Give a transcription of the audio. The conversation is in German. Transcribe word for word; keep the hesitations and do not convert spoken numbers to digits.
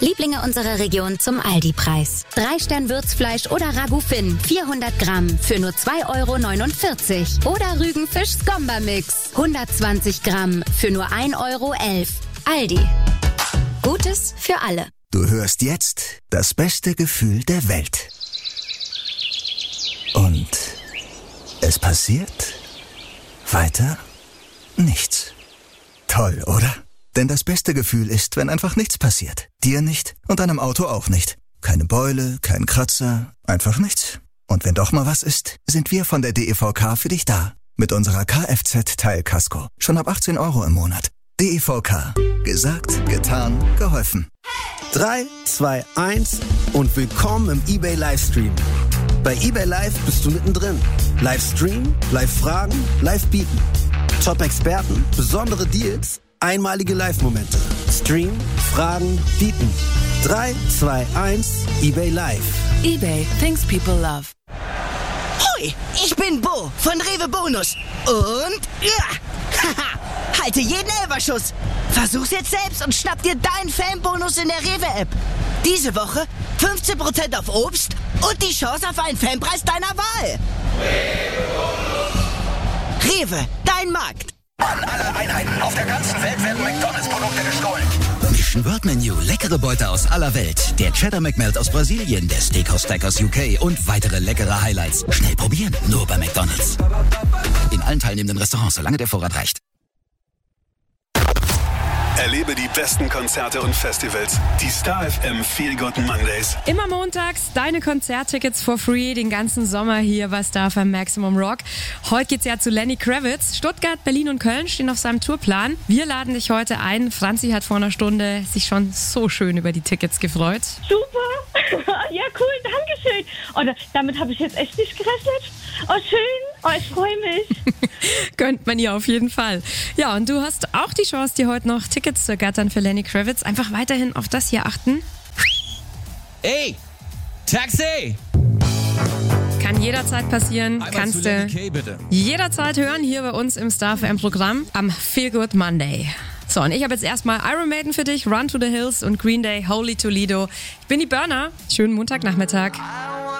Lieblinge unserer Region zum Aldi-Preis. Drei Stern Würzfleisch oder Ragout Finn, vierhundert Gramm für nur zwei Euro neunundvierzig. Oder Rügenfisch Skomba-Mix, hundertzwanzig Gramm für nur ein Euro elf. Aldi. Gutes für alle. Du hörst jetzt das beste Gefühl der Welt. Und es passiert weiter nichts. Toll, oder? Denn das beste Gefühl ist, wenn einfach nichts passiert. Dir nicht und deinem Auto auch nicht. Keine Beule, kein Kratzer, einfach nichts. Und wenn doch mal was ist, sind wir von der D E V K für dich da. Mit unserer Kfz-Teilkasko. Schon ab achtzehn Euro im Monat. D E V K. Gesagt, getan, geholfen. drei, zwei, eins und willkommen im eBay Livestream. Bei eBay Live bist du mittendrin. Livestream, Live-Fragen, Live-Bieten. Top-Experten, besondere Deals, einmalige Live-Momente. Stream, Fragen, Bieten. drei, zwei, eins, eBay Live. eBay, things people love. Hoi, ich bin Bo von Rewe Bonus. Und ja, haha, halte jeden Elferschuss. Versuch's jetzt selbst und schnapp dir deinen Fanbonus in der Rewe-App. Diese Woche fünfzehn Prozent auf Obst und die Chance auf einen Fanpreis deiner Wahl. Rewe, dein Markt. An alle Einheiten auf der ganzen Welt werden McDonalds-Produkte gestohlen. Mission World Menu, leckere Beute aus aller Welt. Der Cheddar McMelt aus Brasilien, der Steakhouse Stack aus U K und weitere leckere Highlights. Schnell probieren, nur bei McDonalds. In allen teilnehmenden Restaurants, solange der Vorrat reicht. Erlebe die besten Konzerte und Festivals. Die Star F M Feel Good Mondays. Immer montags deine Konzerttickets for free den ganzen Sommer hier bei Star F M Maximum Rock. Heute geht's ja zu Lenny Kravitz. Stuttgart, Berlin und Köln stehen auf seinem Tourplan. Wir laden dich heute ein. Franzi hat vor einer Stunde sich schon so schön über die Tickets gefreut. Super. Ja, cool. Dankeschön. Und damit habe ich jetzt echt nicht gerechnet. Oh, schön. Oh, ich freue mich. Gönnt man ihr auf jeden Fall. Ja, und du hast auch die Chance, dir heute noch Tickets zu ergattern für Lenny Kravitz. Einfach weiterhin auf das hier achten. Ey, Taxi! Kann jederzeit passieren. Einmal Kannst zu Lenny du K, bitte. jederzeit hören hier bei uns im Star F M-Programm am Feel Good Monday. So, und ich habe jetzt erstmal Iron Maiden für dich, Run to the Hills und Green Day, Holy Toledo. Ich bin die Burner. Schönen Montagnachmittag.